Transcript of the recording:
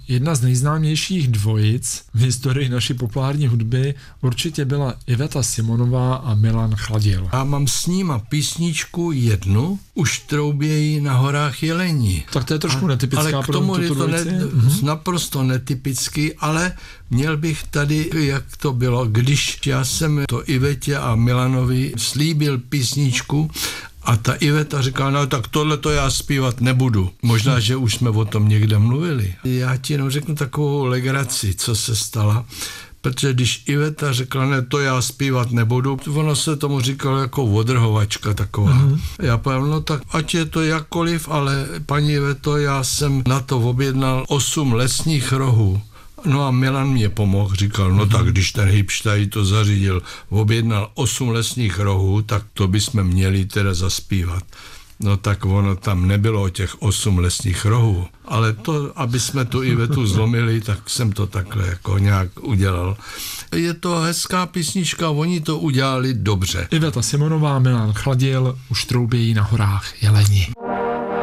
jedna z nejznámějších dvojic v historii naší populární hudby určitě byla Iveta Simonová a Milan Chladil. Já mám s nima písničku jednu, Už troubějí na horách jelení. Tak to je trošku netypická ale pro k tomu tuto je to naprosto netypický, ale měl bych tady, jak to bylo, když já jsem to Ivetě a Milanovi slíbil písničku a ta Iveta říkala, no tak tohle to já zpívat nebudu. Možná, že už jsme o tom někde mluvili. Já ti jenom řeknu takovou legraci, co se stala. Protože když Iveta řekla, ne, to já zpívat nebudu, ono se tomu říkalo jako odrhovačka taková. Já povím, no tak ať je to jakkoliv, ale paní Iveto, já jsem na to objednal 8 lesních rohů. No a Milan mě pomohl, říkal, no tak když ten Hipštaj to zařídil, objednal 8 lesních rohů, tak to bychom měli teda zaspívat. No tak ono tam nebylo o těch 8 lesních rohů, ale to, aby jsme tu Ivetu zlomili, tak jsem to takhle jako nějak udělal. Je to hezká písnička, oni to udělali dobře. Iveta Simonová, Milan Chladil, Už troubějí na horách jeleni.